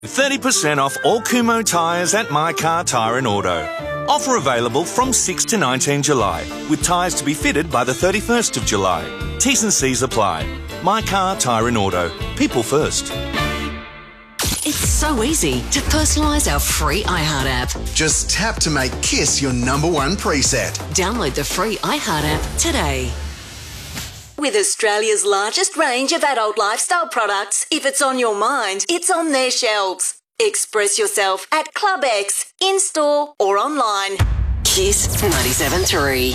30% off all Kumho tyres at My Car Tyre and Auto. Offer available from 6 to 19 July, with tyres to be fitted by the 31st of July. T's and C's apply. My Car Tyre and Auto. People first. It's so easy to personalise our free iHeart app. Just tap to make Kiss your #1 preset. Download the free iHeart app today. With Australia's largest range of adult lifestyle products, if it's on your mind, it's on their shelves. Express yourself at Club X, in-store or online. Kiss 97.3.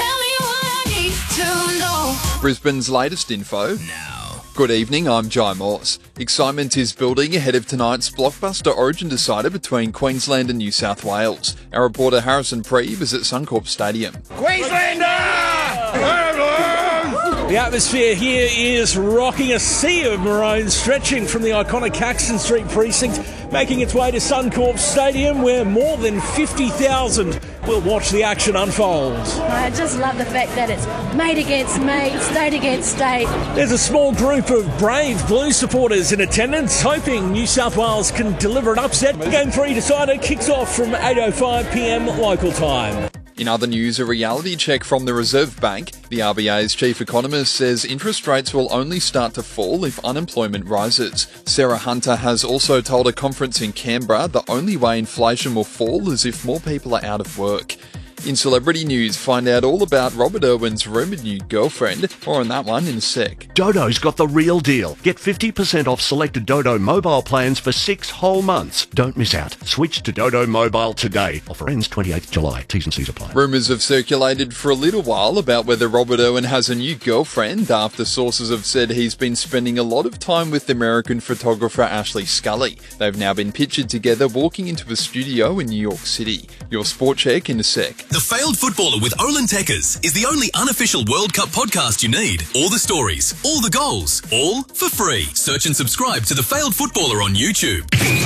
Brisbane's latest info now. Good evening, I'm Jai Morse. Excitement is building ahead of tonight's blockbuster Origin decider between Queensland and New South Wales. Our reporter Harrison Preeve is at Suncorp Stadium. Queenslander! The atmosphere here is rocking, a sea of maroons stretching from the iconic Caxton Street precinct, making its way to Suncorp Stadium, where more than 50,000 will watch the action unfold. I just love the fact that it's mate against mate, state against state. There's a small group of brave Blues supporters in attendance, hoping New South Wales can deliver an upset. Game 3 decider kicks off from 8:05pm local time. In other news, a reality check from the Reserve Bank. The RBA's chief economist says interest rates will only start to fall if unemployment rises. Sarah Hunter has also told a conference in Canberra the only way inflation will fall is if more people are out of work. In celebrity news, find out all about Robert Irwin's rumoured new girlfriend. More on that one in a sec. Dodo's got the real deal. Get 50% off selected Dodo mobile plans for 6 whole months. Don't miss out. Switch to Dodo Mobile today. Offer ends 28th July. T's and C's apply. Rumours have circulated for a little while about whether Robert Irwin has a new girlfriend after sources have said he's been spending a lot of time with American photographer Ashley Scully. They've now been pictured together walking into a studio in New York City. Your sport check in a sec. The Failed Footballer with Olin Tekkers is the only unofficial World Cup podcast you need. All the stories, all the goals, all for free. Search and subscribe to The Failed Footballer on YouTube.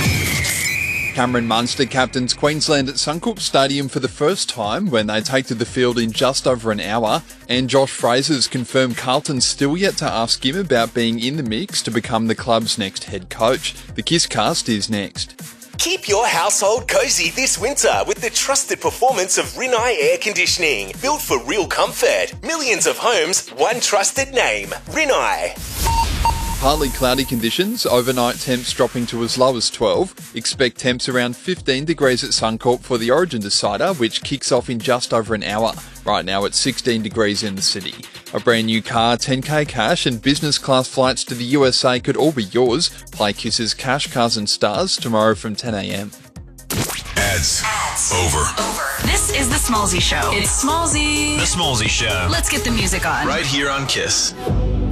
Cameron Munster captains Queensland at Suncorp Stadium for the first time when they take to the field in just over an hour, and Josh Fraser's confirmed Carlton's still yet to ask him about being in the mix to become the club's next head coach. The Kisscast is next. Keep your household cozy this winter with the trusted performance of Rinnai Air Conditioning. Built for real comfort. Millions of homes, one trusted name. Rinnai. Partly cloudy conditions, overnight temps dropping to as low as 12. Expect temps around 15 degrees at Suncorp for the Origin decider, which kicks off in just over an hour. Right now it's 16 degrees in the city. A brand new car, 10k cash and business class flights to the USA could all be yours. Play Kiss's Cash, Cars and Stars tomorrow from 10am. Ads. Over. This is The Smallsy Show. It's Smallsy. The Smallsy Show. Let's get the music on. Right here on Kiss.